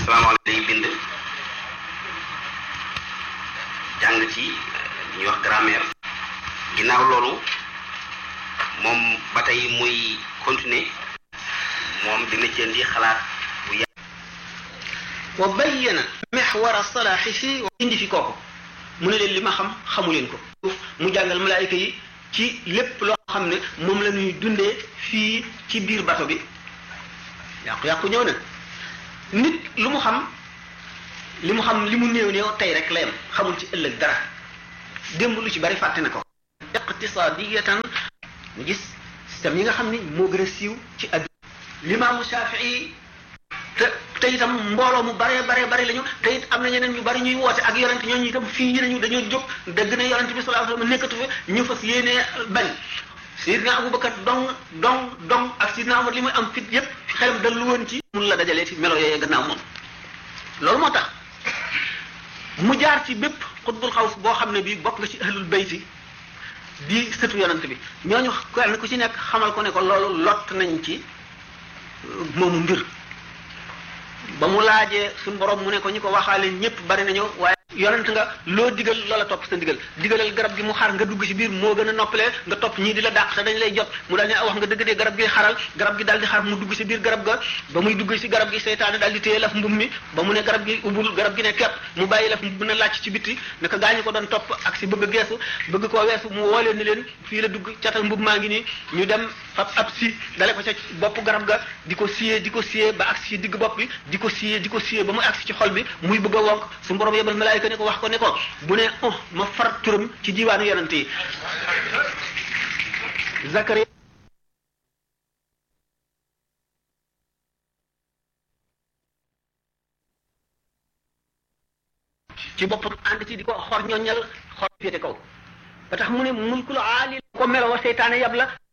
asalaamaaleykum bind jàng ci ñuy wax grammaire ginnaaw loolu moom ba tey muy continuer moom dina ci indi xalaat bu yàgg. wa bayyana mihwara salaahi fi indi fi kooku mu ne leen li ma xam xamu leen ko mu jàngal malaayika yi ci lépp loo xam ne moom la ñuy dundee fii ci biir bato bi yàqu-yàqu ñëw na nit lu mu xam li mu néew néew tey rek la yam xamul ci ëllëg dara démb lu ci bari fàtte na ko iqtisaadiyatan mu gis système yi nga xam ni moo gën a siiw ci àdduna limaamu Shafii te itam mbooloo mu bare lañu te it am na ñeneen ñu bari ñuy woote ak yonent ñooñu itam fii ñu nañu dañoo jóg dëgg na yonent bi sallallahu alayhi wasallam nekkatu fi ñu fas yéenee bañ Sidna Abubakar dong ak Sidna Umar li muy am fit yépp xelam dallu woon ci mun la dajalee ci melo yooyee gannaaw moom loolu moo tax mu jaar ci bépp xutbul xaws boo xam ne bii bokk nga ci ahlul bayti di sëtu yonent bi ñooñu kenn ku ci nekk xamal ko ne ko loolu lott nañ ci moomu mbir ba mu laajee suñu borom mu ne ko ñi ko waxaale ñëpp bari nañu waaye yonent nga loo digal loola topp sa digalal garab gi mu xar nga dugg ci biir moo gën a noppalee nga topp ñii di la dàq te dañ lay jot mu daal ne wax nga dëgg de garab gi xaral garab gi daal di xar mu dugg ci biir garab ga ba muy dugg ci garab gi seytaane daal di téye laf mbub mi ba mu ne garab gi ubbul garab gi ne kepp mu bàyyi laf mbub na làcc ci bitti naka gaañu ko doon topp ak si bëgg geesu bëgg koo weesu mu woo leen ni leen fii la dugg catal mbub maa ngi nii ñu dem fab ab si dale ko ca bopp garab ga di ko siyee ba agsi ci digg bopp bi di ko siyee ba mu agsi ci xol bi muy bëgg a wonk su borom yebal malaayika ne ko wax ko ne ko bu ne ma far turam ci diwaanu yonent yi Zakariya ci boppam ànd ci di ko xor ñoññal xor féete kaw ba tax mu ne mulkul aali ko melo wa seytaane yab la